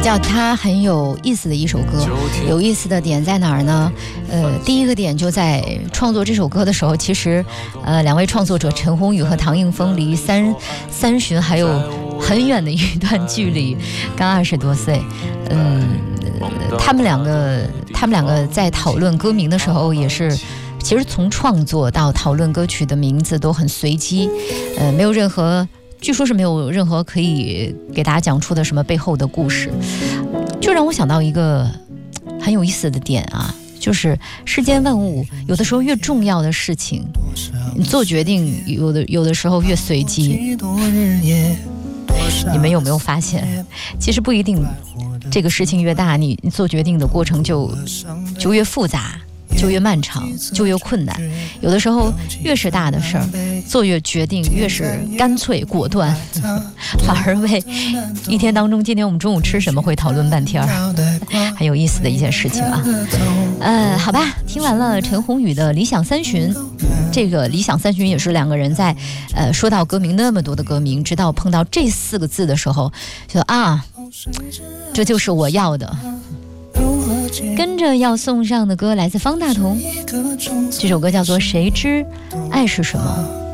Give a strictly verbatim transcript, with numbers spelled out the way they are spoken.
叫它很有意思的一首歌。有意思的点在哪儿呢？呃，第一个点就在创作这首歌的时候，其实呃，两位创作者陈鸿宇和唐映枫离三三旬还有很远的一段距离，刚二十多岁。嗯，他们两个他们两个在讨论歌名的时候也是。其实从创作到讨论歌曲的名字都很随机，呃，没有任何，据说是没有任何可以给大家讲出的什么背后的故事，就让我想到一个很有意思的点啊，就是世间万物有的时候越重要的事情，你做决定有的有的时候越随机。你们有没有发现，其实不一定，这个事情越大，你你做决定的过程就就越复杂。就越漫长，就越困难。有的时候越是大的事儿，做越决定越是干脆果断，反而为一天当中今天我们中午吃什么会讨论半天儿，很有意思的一件事情啊。呃，好吧，听完了陈鸿宇的《理想三旬》，这个《理想三旬》也是两个人在呃说到歌名那么多的歌名，直到碰到这四个字的时候，就啊，这就是我要的。跟着要送上的歌来自方大同，这首歌叫做《谁知爱是什么》。